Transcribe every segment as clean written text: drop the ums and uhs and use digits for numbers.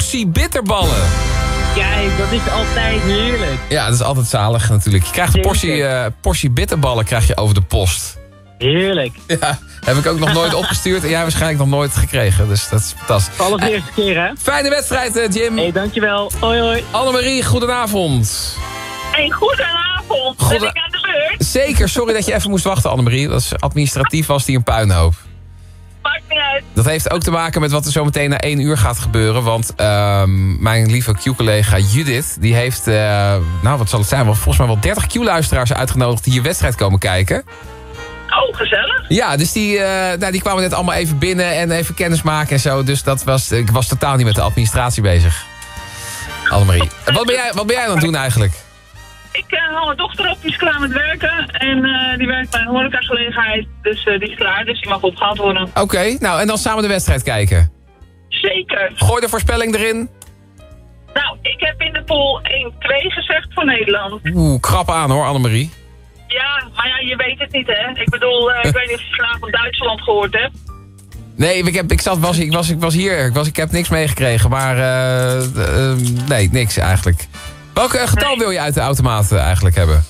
portie bitterballen. Kijk, dat is altijd heerlijk. Ja, dat is altijd zalig natuurlijk. Je krijgt een portie bitterballen krijg je over de post. Heerlijk. Ja, heb ik ook nog nooit opgestuurd en jij waarschijnlijk nog nooit gekregen. Dus dat is fantastisch. Alles de eerste keer, hè? Fijne wedstrijd, Jim. Hey, dankjewel. Hoi, hoi. Annemarie, goedenavond. Hey, goedenavond. Ben ik aan de beurt? Zeker, sorry dat je even moest wachten, Annemarie. Dat is administratief was die een puinhoop. Maakt niet uit. Dat heeft ook te maken met wat er zo meteen na 1 uur gaat gebeuren. Want mijn lieve Q-collega Judith, die heeft, wat zal het zijn, volgens mij wel 30 Q-luisteraars uitgenodigd die je wedstrijd komen kijken. Oh, gezellig. Ja, dus die kwamen net allemaal even binnen en even kennis maken en zo. Dus ik was totaal niet met de administratie bezig. Annemarie. Wat ben jij aan het doen eigenlijk? Ik haal mijn dochter op, die is klaar met werken. En die werkt bij een horecagelegenheid. Dus die is klaar, dus die mag opgehaald worden. Oké, nou en dan samen de wedstrijd kijken. Zeker. Gooi de voorspelling erin. Nou, ik heb in de pool 1-2 gezegd voor Nederland. Oeh, krap aan hoor, Annemarie. Ja, maar ja, je weet het niet, hè. Ik bedoel, ik weet niet of je vanavond Duitsland gehoord hebt. Nee, ik was hier. Ik heb niks meegekregen, maar nee, niks eigenlijk. Welk getal wil je uit de automaat eigenlijk hebben?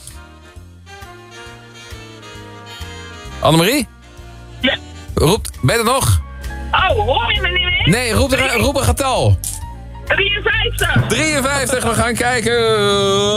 Annemarie? Ja. Ben je er nog? Oh, hoor je me niet meer? Nee, roep een getal. 53. 53, we gaan kijken.